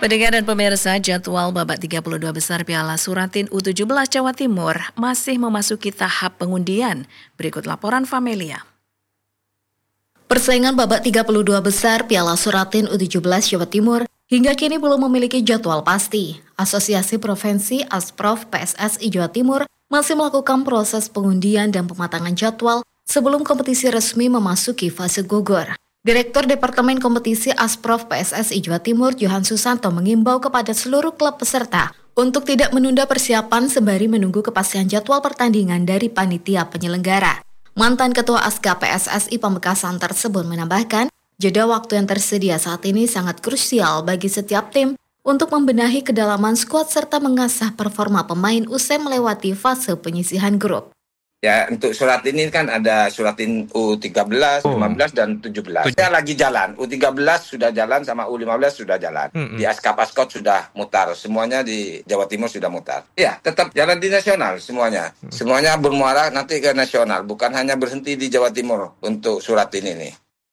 Pendengar dan pemirsa, jadwal babak 32 besar Piala Suratin U17 Jawa Timur masih memasuki tahap pengundian. Berikut laporan Famelia. Persaingan babak 32 besar Piala Suratin U17 Jawa Timur hingga kini belum memiliki jadwal pasti. Asosiasi Provinsi Asprof PSSI Jawa Timur masih melakukan proses pengundian dan pematangan jadwal sebelum kompetisi resmi memasuki fase gugur. Direktur Departemen Kompetisi Asprof PSSI Jawa Timur, Johan Susanto, mengimbau kepada seluruh klub peserta untuk tidak menunda persiapan sembari menunggu kepastian jadwal pertandingan dari panitia penyelenggara. Mantan Ketua Aska PSSI Pamekasan tersebut menambahkan, jeda waktu yang tersedia saat ini sangat krusial bagi setiap tim untuk membenahi kedalaman skuad serta mengasah performa pemain usai melewati fase penyisihan grup. Ya, untuk surat ini kan ada suratin U13, 15 dan 17. Kita lagi jalan. U13 sudah jalan sama U15 sudah jalan. Di Aska Paskot sudah mutar. Semuanya di Jawa Timur sudah mutar. Ya, tetap jalan di nasional semuanya. Semuanya bermuara nanti ke nasional. Bukan hanya berhenti di Jawa Timur untuk surat ini nih.